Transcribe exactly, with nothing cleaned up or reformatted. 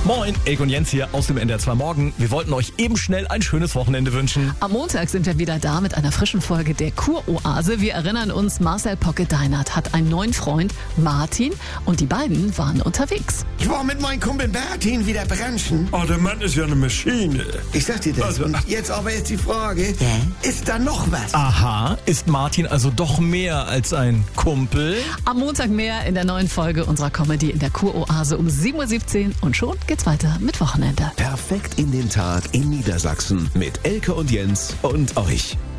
Moin, Elke und Jens hier aus dem N D R zwei Morgen. Wir wollten euch eben schnell ein schönes Wochenende wünschen. Am Montag sind wir wieder da mit einer frischen Folge der Kuroase. Wir erinnern uns, Marcel Pocket-Deinert hat einen neuen Freund, Martin, und die beiden waren unterwegs. Ich war mit meinem Kumpel Martin wieder branchen. Oh, der Mann ist ja eine Maschine. Ich sag dir das. Also, Und jetzt aber jetzt die Frage, ist da noch was? Aha, ist Martin also doch mehr als ein Kumpel? Am Montag mehr in der neuen Folge unserer Comedy in der Kuroase um sieben Uhr siebzehn und schon geht's weiter mit Wochenende. Perfekt in den Tag in Niedersachsen mit Elke und Jens und euch.